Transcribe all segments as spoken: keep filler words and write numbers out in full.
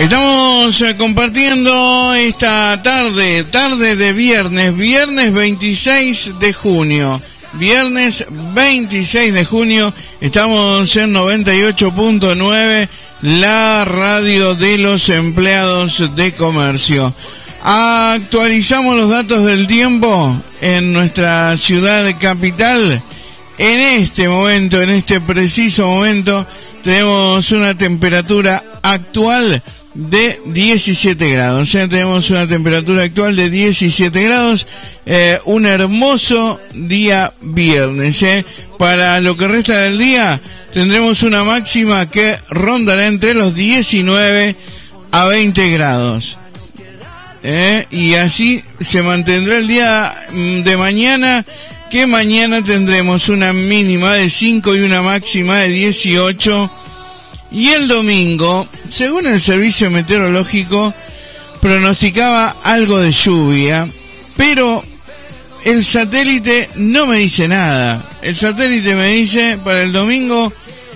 Estamos eh, compartiendo esta tarde, tarde de viernes, viernes veintiséis de junio, viernes veintiséis de junio, estamos en noventa y ocho punto nueve, la radio de los empleados de comercio. Actualizamos los datos del tiempo en nuestra ciudad capital. En este momento, en este preciso momento, tenemos una temperatura actual de diecisiete grados. Ya tenemos una temperatura actual de diecisiete grados. Eh, un hermoso día viernes. Eh. Para lo que resta del día, tendremos una máxima que rondará entre los diecinueve a veinte grados. Eh, y así se mantendrá el día de mañana, que mañana tendremos una mínima de cinco y una máxima de dieciocho. Y el domingo, según el servicio meteorológico, pronosticaba algo de lluvia, pero el satélite no me dice nada. El satélite me dice para el domingo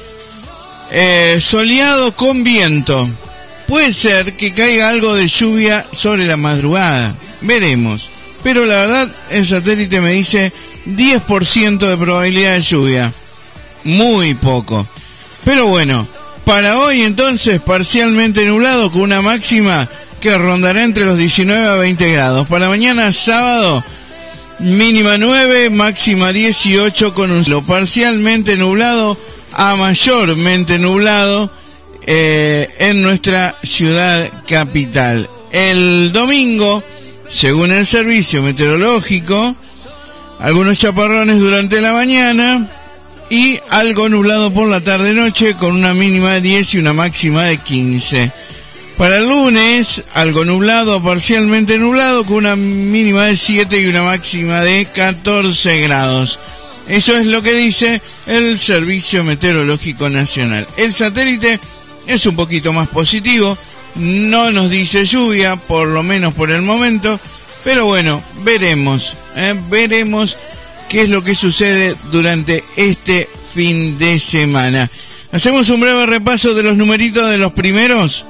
eh, soleado con viento. Puede ser que caiga algo de lluvia sobre la madrugada, veremos. Pero la verdad, el satélite me dice diez por ciento de probabilidad de lluvia. Muy poco. Pero bueno, para hoy entonces parcialmente nublado con una máxima que rondará entre los diecinueve a veinte grados. Para mañana sábado, mínima nueve, máxima dieciocho con un cielo parcialmente nublado a mayormente nublado eh, en nuestra ciudad capital. El domingo, según el servicio meteorológico, algunos chaparrones durante la mañana y algo nublado por la tarde-noche con una mínima de diez y una máxima de quince. Para el lunes, algo nublado, parcialmente nublado, con una mínima de siete y una máxima de catorce grados. Eso es lo que dice el Servicio Meteorológico Nacional. El satélite es un poquito más positivo, no nos dice lluvia, por lo menos por el momento, pero bueno, veremos, eh, veremos qué es lo que sucede durante este fin de semana. Hacemos un breve repaso de los numeritos de los primeros.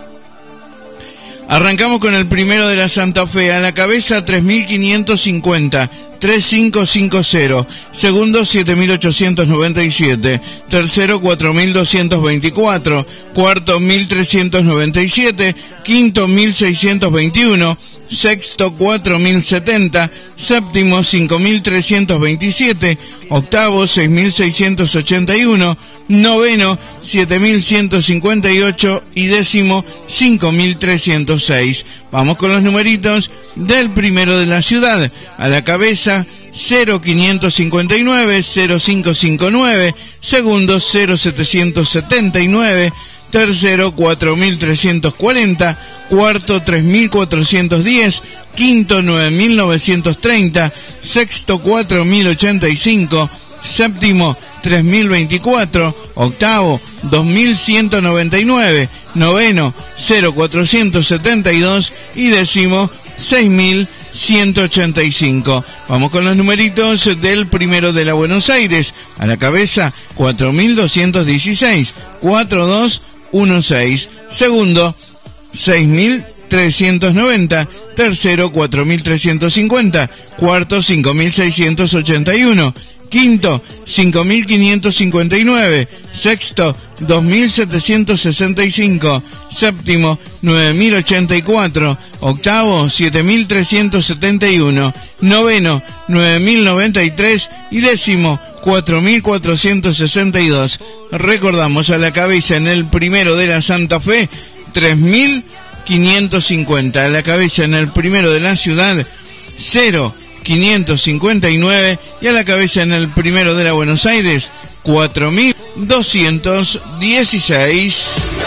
Arrancamos con el primero de la Santa Fe. A la cabeza tres mil quinientos cincuenta, tres mil quinientos cincuenta. Segundo siete mil ochocientos noventa y siete. Tercero cuatro mil doscientos veinticuatro. Cuarto mil trescientos noventa y siete. Quinto mil seiscientos veintiuno. Sexto cuatro mil setenta, séptimo cinco mil trescientos veintisiete, octavo seis mil seiscientos ochenta y uno, noveno siete mil ciento cincuenta y ocho y décimo cinco mil trescientos seis. Vamos con los numeritos del primero de la ciudad. A la cabeza cero quinientos cincuenta y nueve, cero quinientos cincuenta y nueve, segundo cero setecientos setenta y nueve, tercero cuatro mil trescientos cuarenta, cuarto tres mil cuatrocientos diez, quinto nueve mil novecientos treinta, sexto cuatro mil ochenta y cinco, séptimo tres mil veinticuatro, octavo dos mil ciento noventa y nueve, noveno cero cuatrocientos setenta y dos y décimo seis mil ciento ochenta y cinco. Vamos con los numeritos del primero de la Buenos Aires. A la cabeza cuatro mil doscientos dieciséis, cuatro dos uno seis, segundo seis mil trescientos noventa, tercero cuatro mil trescientos cincuenta, cuarto cinco mil seiscientos ochenta y uno, quinto cinco mil quinientos cincuenta y nueve, sexto dos mil setecientos sesenta y cinco, séptimo nueve mil ochenta y cuatro, octavo siete mil trescientos setenta y uno, noveno nueve mil noventa y tres y décimo cuatro mil cuatrocientos sesenta y dos. Recordamos, a la cabeza en el primero de la Santa Fe tres mil quinientos cincuenta, a la cabeza en el primero de la ciudad cero quinientos cincuenta y nueve y a la cabeza en el primero de la Buenos Aires cuatro mil doscientos dieciséis.